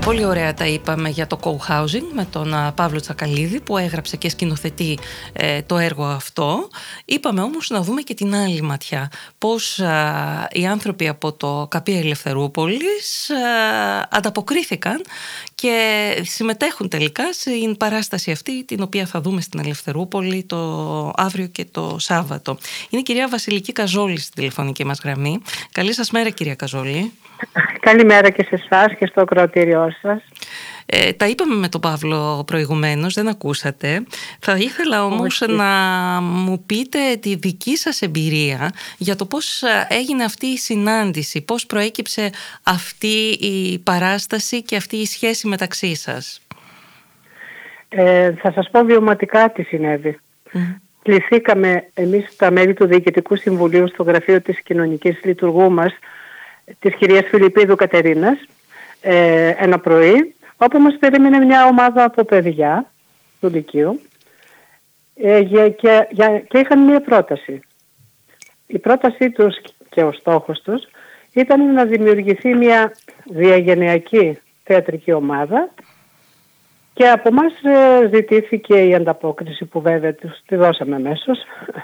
Πολύ ωραία τα είπαμε για το co-housing με τον Παύλο Τσακαλίδη που έγραψε και σκηνοθετεί το έργο αυτό. Είπαμε όμως να δούμε και την άλλη ματιά. Πώς οι άνθρωποι από το ΚΑΠΗ Ελευθερούπολης ανταποκρίθηκαν και συμμετέχουν τελικά στην παράσταση αυτή, την οποία θα δούμε στην Ελευθερούπολη το αύριο και το Σάββατο. Είναι η κυρία Βασιλική Καζόλη στην τηλεφωνική μας γραμμή. Καλή σας μέρα, κυρία Καζόλη. Καλημέρα και σε εσάς και στο ακροατήριό σας. Τα είπαμε με τον Παύλο προηγουμένως, δεν ακούσατε. Θα ήθελα όμως να μου πείτε τη δική σας εμπειρία για το πώς έγινε αυτή η συνάντηση, πώς προέκυψε αυτή η παράσταση και αυτή η σχέση μεταξύ σας. Θα σας πω βιωματικά τι συνέβη. Κληθήκαμε εμείς τα μέλη του Διοικητικού Συμβουλίου στο γραφείο της κοινωνικής λειτουργού μας, της κυρίας Φιλιππίδου Κατερίνας, ένα πρωί, όπου μας περίμενε μια ομάδα από παιδιά του Λυκείου και είχαν μια πρόταση. Η πρότασή τους και ο στόχος τους ήταν να δημιουργηθεί μια διαγενειακή θεατρική ομάδα και από εμάς ζητήθηκε η ανταπόκριση που βέβαια τους τη δώσαμε αμέσως.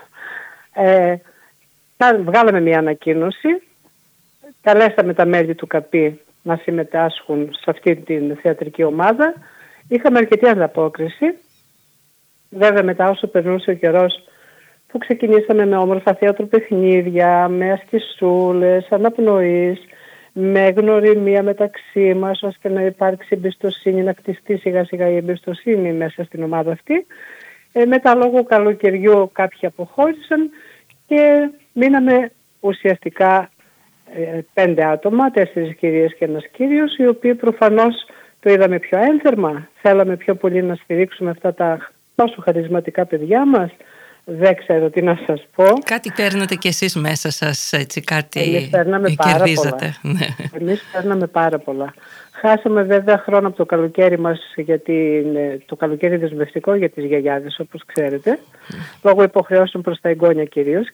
Βγάλαμε μια ανακοίνωση. Καλέσαμε τα μέλη του ΚΑΠΗ να συμμετάσχουν σε αυτή την θεατρική ομάδα. Είχαμε αρκετή ανταπόκριση. Βέβαια μετά όσο περνούσε ο καιρός που ξεκινήσαμε με όμορφα θεατροπαιχνίδια, με ασκησούλες, αναπνοής, με γνωριμία μεταξύ μας, ώστε να υπάρξει εμπιστοσύνη, να κτιστεί σιγά σιγά η εμπιστοσύνη μέσα στην ομάδα αυτή. Μετά λόγω καλοκαιριού κάποιοι αποχώρησαν και μείναμε ουσιαστικά 5 άτομα, 4 κυρίες και ένας κύριος, οι οποίοι προφανώς το είδαμε πιο ένθερμα. Θέλαμε πιο πολύ να στηρίξουμε αυτά τα τόσο χαρισματικά παιδιά μας. Δεν ξέρω τι να σας πω. Κάτι παίρνετε κι εσείς μέσα σας, έτσι, κάτι εμείς παίρναμε κερδίζατε. Ναι. Εμείς παίρναμε πάρα πολλά. Χάσαμε βέβαια χρόνο από το καλοκαίρι μας, γιατί το καλοκαίρι δεσμευτικό για τις γιαγιάδες, όπως ξέρετε, λόγω υποχρεώσεων προς τα εγγόνια κυρίως.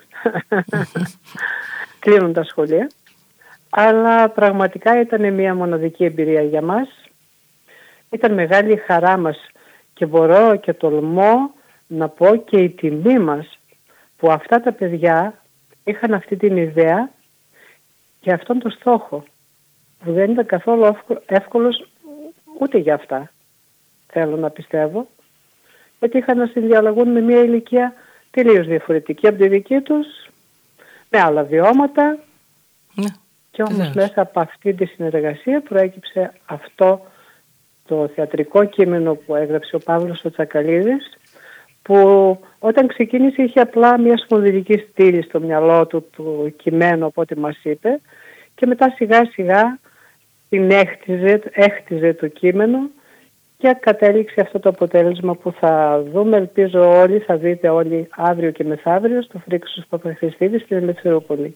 Κλείνουν τα σχολεία. Αλλά πραγματικά ήταν μια μοναδική εμπειρία για μας. Ήταν μεγάλη η χαρά μας και μπορώ και τολμώ να πω και η τιμή μας που αυτά τα παιδιά είχαν αυτή την ιδέα και αυτόν τον στόχο που δεν ήταν καθόλου εύκολος ούτε για αυτά, θέλω να πιστεύω, γιατί είχαν να συνδιαλλαγούν με μια ηλικία τελείως διαφορετική από τη δική τους, με άλλα βιώματα. Και όμως μέσα από αυτή τη συνεργασία προέκυψε αυτό το θεατρικό κείμενο που έγραψε ο Παύλος ο Τσακαλίδης, που όταν ξεκίνησε είχε απλά μια σπονδυλική στήλη στο μυαλό του το κειμένο, από ό,τι μας είπε, και μετά σιγά σιγά την έχτιζε το κείμενο και κατέληξε αυτό το αποτέλεσμα που θα δούμε, ελπίζω όλοι, θα δείτε όλοι αύριο και μεθαύριο στο Φρίκσος Παπαχριστίδη στην Ελευθερούπολη.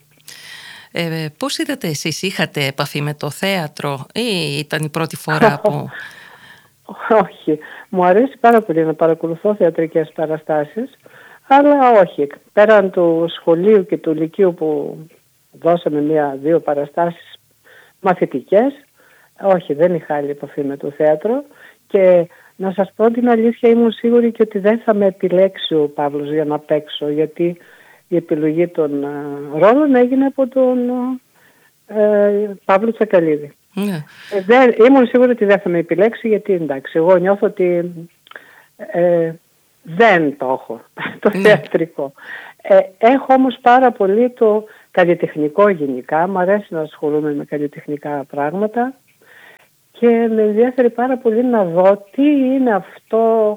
Πώς είδατε εσείς, είχατε επαφή με το θέατρο ή ήταν η πρώτη φορά που... Όχι, μου αρέσει πάρα πολύ να παρακολουθώ θεατρικές παραστάσεις, αλλά όχι, πέραν του σχολείου και του λυκείου που δώσαμε 1-2 παραστάσεις μαθητικές, όχι, δεν είχα άλλη επαφή με το θέατρο και να σας πω την αλήθεια, ήμουν σίγουρη και ότι δεν θα με επιλέξει ο Παύλος για να παίξω, γιατί η επιλογή των ρόλων έγινε από τον Παύλο Τσακαλίδη. Ήμουν σίγουρη ότι δεν θα με επιλέξει, γιατί εντάξει, εγώ νιώθω ότι δεν το έχω το θεατρικό. Έχω όμως πάρα πολύ το καλλιτεχνικό γενικά, μου αρέσει να ασχολούμαι με καλλιτεχνικά πράγματα και με ενδιαφέρει πάρα πολύ να δω τι είναι αυτό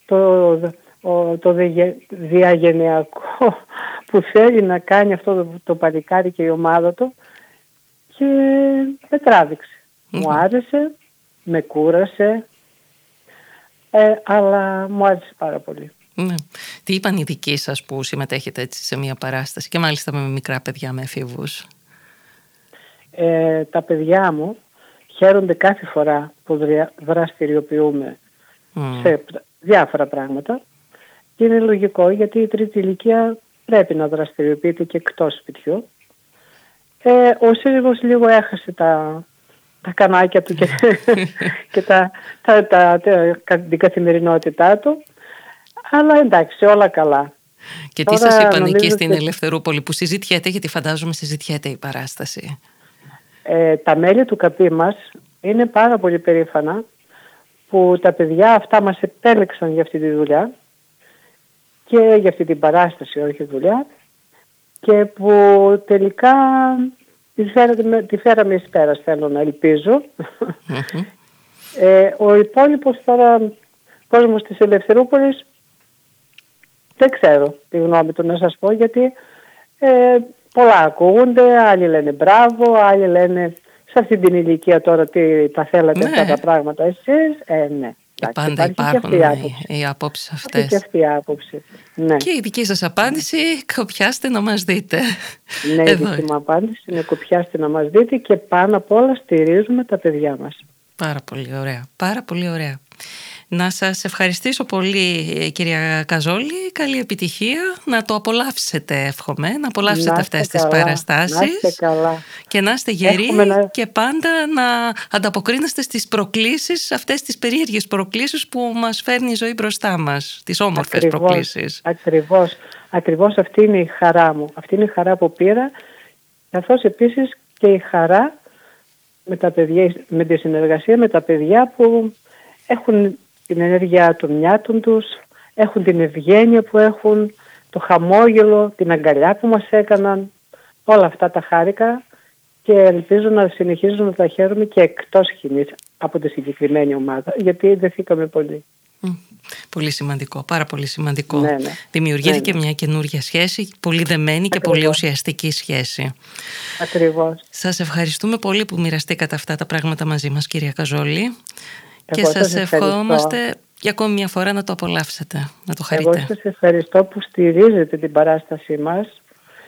το διαγενειακό που θέλει να κάνει αυτό το παλικάρι και η ομάδα του, και με τράβηξε. Μου άρεσε, με κούρασε, αλλά μου άρεσε πάρα πολύ. Τι είπαν οι δικοί σας που συμμετέχετε έτσι σε μια παράσταση και μάλιστα με μικρά παιδιά, με εφήβους? Τα παιδιά μου χαίρονται κάθε φορά που δραστηριοποιούμε σε διάφορα πράγματα και είναι λογικό, γιατί η τρίτη ηλικία πρέπει να δραστηριοποιείται και εκτός σπιτιού. Ο σύζυγος λίγο έχασε τα κανάκια του και την καθημερινότητά του. Αλλά εντάξει, όλα καλά. Και τι σας είπαν εκεί στην Ελευθερούπολη που συζητιέται, γιατί φαντάζομαι συζητιέται η παράσταση? Τα μέλη του ΚΑΠΗ μας είναι πάρα πολύ περήφανα που τα παιδιά αυτά μας επέλεξαν για αυτή τη δουλειά και για αυτή την παράσταση, όχι δουλειά, και που τελικά τη φέραμε εις πέρας, θέλω να ελπίζω. Ο υπόλοιπος τώρα κόσμος της Ελευθερούπολης δεν ξέρω τη γνώμη του να σας πω, γιατί πολλά ακούγονται, άλλοι λένε μπράβο, άλλοι λένε σε αυτή την ηλικία τώρα τι τα θέλατε αυτά τα πράγματα εσείς. Ναι. Πάντα υπάρχουν οι απόψεις αυτές. Και αυτή η άποψη. Ναι. Και η δική σας απάντηση, κοπιάστε να μας δείτε. Ναι, η δική μου απάντηση είναι κοπιάστε να μας δείτε και πάνω απ' όλα στηρίζουμε τα παιδιά μας. Πάρα πολύ ωραία. Πάρα πολύ ωραία. Να σας ευχαριστήσω πολύ, κυρία Καζόλη. Καλή επιτυχία. Να το απολαύσετε, εύχομαι. Να απολαύσετε αυτές τις παραστάσεις. Να είστε καλά. Και να είστε γεροί και πάντα να ανταποκρίνεστε στις προκλήσεις, αυτές τις περίεργες προκλήσεις που μας φέρνει η ζωή μπροστά μας. Τις όμορφες προκλήσεις. Ακριβώς αυτή είναι η χαρά μου. Αυτή είναι η χαρά που πήρα. Καθώς επίσης και η χαρά με τη συνεργασία με τα παιδιά που έχουν την ενέργεια των μυάτων τους, έχουν την ευγένεια που έχουν, το χαμόγελο, την αγκαλιά που μας έκαναν. Όλα αυτά τα χάρηκα και ελπίζω να συνεχίζουμε να τα χαίρομαι και εκτός σκηνής από τη συγκεκριμένη ομάδα, γιατί δεθήκαμε πολύ. Πολύ σημαντικό, πάρα πολύ σημαντικό. Δημιουργήθηκε και μια καινούργια σχέση, πολύ δεμένη και πολύ ουσιαστική σχέση. Ακριβώς. Σας ευχαριστούμε πολύ που μοιραστήκατε αυτά τα πράγματα μαζί μας, κυρία Καζόλη. Και σας ευχόμαστε για ακόμη μια φορά να το απολαύσετε, να το χαρείτε. Εγώ σας ευχαριστώ που στηρίζετε την παράστασή μας,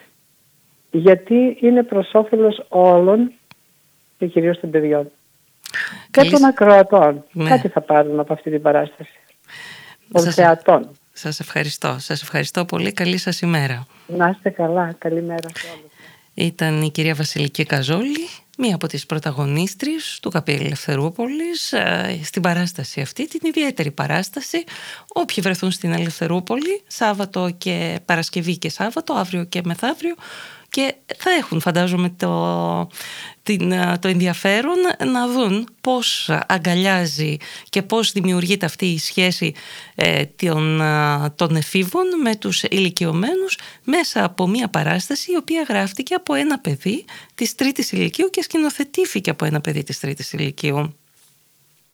γιατί είναι προς όφελος όλων και κυρίως των παιδιών. Και των ακροατών. Κάτι θα πάρουν από αυτή την παράσταση. Των θεατών. Σας ευχαριστώ. Σας ευχαριστώ πολύ. Καλή σας ημέρα. Να είστε καλά. Καλημέρα σε όλους. Ήταν η κυρία Βασιλική Καζόλη, μία από τις πρωταγωνίστριες του ΚΑΠΗ Ελευθερούπολης στην παράσταση αυτή, την ιδιαίτερη παράσταση. Όποιοι βρεθούν στην Ελευθερούπολη, Σάββατο και Παρασκευή και Σάββατο, αύριο και μεθαύριο, και θα έχουν, φαντάζομαι, το ενδιαφέρον να δουν πώς αγκαλιάζει και πώς δημιουργείται αυτή η σχέση των εφήβων με τους ηλικιωμένους μέσα από μια παράσταση η οποία γράφτηκε από ένα παιδί της 3ης ηλικίου και σκηνοθετήθηκε από ένα παιδί της 3ης ηλικίου.